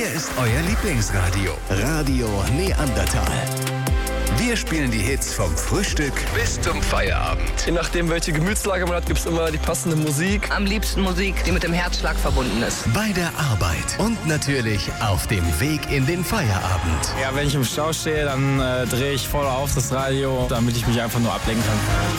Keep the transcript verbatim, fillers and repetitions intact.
Hier ist euer Lieblingsradio. Radio Neandertal. Wir spielen die Hits vom Frühstück bis zum Feierabend. Je nachdem, welche Gemütslage man hat, gibt es immer die passende Musik. Am liebsten Musik, die mit dem Herzschlag verbunden ist. Bei der Arbeit und natürlich auf dem Weg in den Feierabend. Ja, wenn ich im Stau stehe, dann äh, drehe ich voll auf das Radio, damit ich mich einfach nur ablenken kann.